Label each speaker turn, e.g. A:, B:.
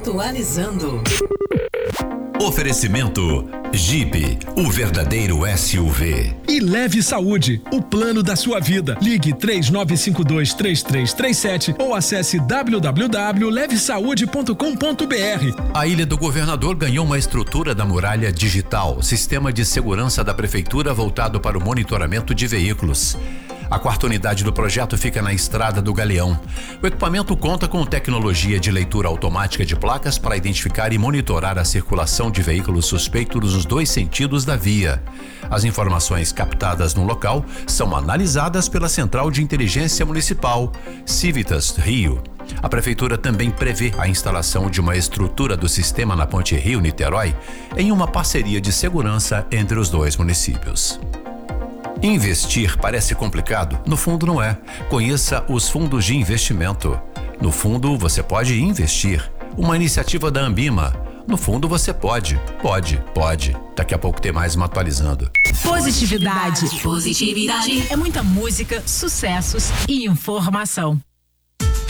A: Atualizando.
B: Oferecimento Jeep, o verdadeiro SUV.
C: E Leve Saúde, o plano da sua vida. Ligue 3952-3337 ou acesse www.levesaude.com.br.
B: A Ilha do Governador ganhou uma estrutura da muralha digital, sistema de segurança da prefeitura voltado para o monitoramento de veículos. A quarta unidade do projeto fica na Estrada do Galeão. O equipamento conta com tecnologia de leitura automática de placas para identificar e monitorar a circulação de veículos suspeitos nos dois sentidos da via. As informações captadas no local são analisadas pela Central de Inteligência Municipal, Civitas Rio. A prefeitura também prevê a instalação de uma estrutura do sistema na Ponte Rio-Niterói em uma parceria de segurança entre os dois municípios. Investir parece complicado? No fundo não é. Conheça os fundos de investimento. No fundo você pode investir. Uma iniciativa da Ambima. No fundo você pode. Daqui a pouco tem mais uma atualizando.
A: Positividade. É muita música, sucessos e informação.